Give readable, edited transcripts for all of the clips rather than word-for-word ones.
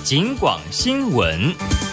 警广新闻。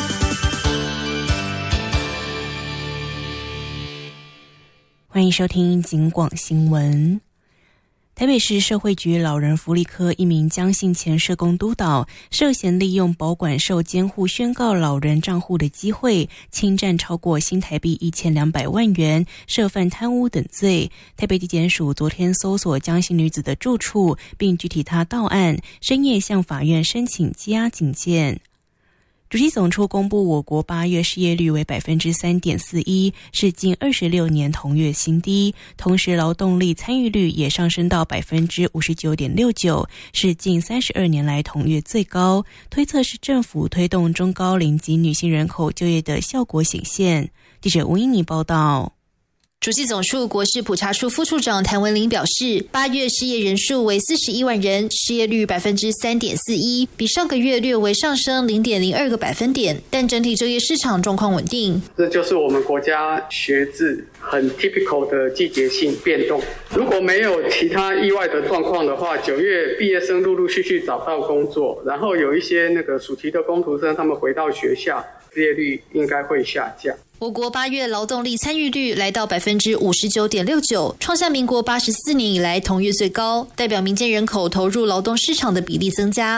欢迎收听警广新闻。台北市社会局老人福利科一名江姓前社工督导涉嫌利用保管受监护宣告老人账户的机会，侵占超过新台币1200万元，涉犯贪污等罪。台北地检署昨天搜索江姓女子的住处，并具体她到案，深夜向法院申请羁押警戒。主计总处公布，我国8月失业率为 3.41%， 是近26年同月新低，同时劳动力参与率也上升到 59.69%， 是近32年来同月最高，推测是政府推动中高龄及女性人口就业的效果显现。记者吴英妮报道。 主计总处国势普查处副处长谭文玲表示，8月失业人数为41万人，失业率 3.41%， 比上个月略微上升 0.02 个百分点，但整体就业市场状况稳定。 这就是我们国家学制很 typical 的季节性变动。如果没有其他意外的状况的话，9月毕业生陆陆续续找到工作，然后有一些暑期的工读生他们回到学校，失业率应该会下降。 我国8月劳动力参与率来到 59.69%， 创下民国84年以来同月最高，代表民间人口投入劳动市场的比例增加。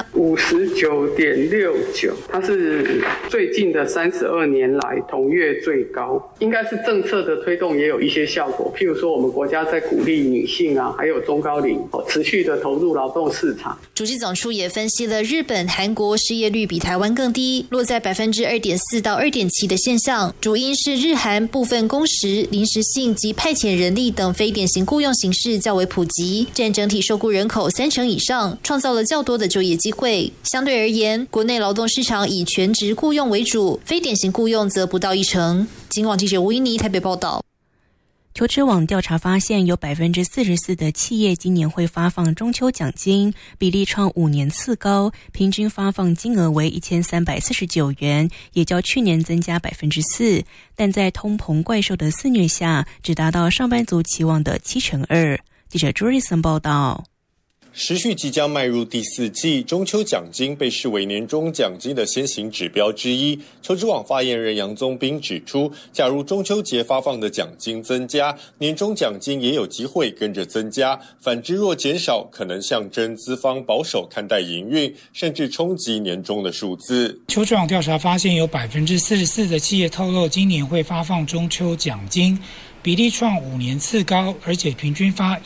59.69%，它是最近的32年来同月最高，应该是政策的推动也有一些效果。譬如说，我们国家在鼓励女性还有中高龄持续的投入劳动市场。 主计总处也分析了日本、韩国失业率比台湾更低，落在 2.4% 到 2.7% 的现象，主因是日韩部分工时、临时性及派遣人力等非典型雇用形式较为普及，占整体受雇人口30%以上，创造了较多的就业机会。相对而言，国内劳动市场以全职雇用为主，非典型雇用则不到1%。警广记者吴依妮台北报道。 求职网调查发现，有 44% 的企业今年会发放中秋奖金，比例创5年次高，平均发放金额为1349元，也较去年增加 4%， 但在通膨怪兽的肆虐下，只达到上班族期望的2%。记者朱瑞森报道。 时序即将迈入第4季，中秋奖金被视为年终奖金的先行指标之一。求职网发言人杨宗斌指出，假如中秋节发放的奖金增加，年终奖金也有机会跟着增加，反之若减少，可能象征资方保守看待营运，甚至冲击年终的数字。 求职网调查发现，有 44% 的企业透露今年会发放中秋奖金，比例创5年次高，而且平均发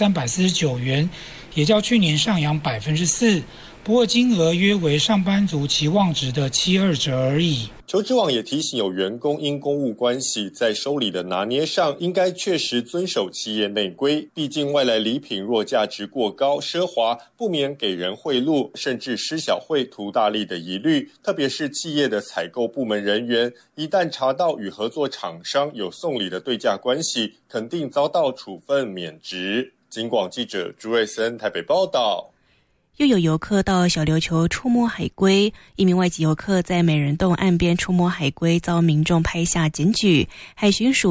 1349元，也较去年上扬 4%， 不过金额约为上班族期望值的72%而已。 求职网也提醒，有员工因公务关系在收礼的拿捏上，应该确实遵守企业内规，毕竟外来礼品若价值过高奢华，不免给人贿赂甚至施小惠图大利的疑虑，特别是企业的采购部门人员，一旦查到与合作厂商有送礼的对价关系，肯定遭到处分免职。警广记者朱瑞森台北报道。 又有游客到小琉球触摸海龟，一名外籍游客在美人洞岸边触摸海龟，遭民众拍下检举，海巡署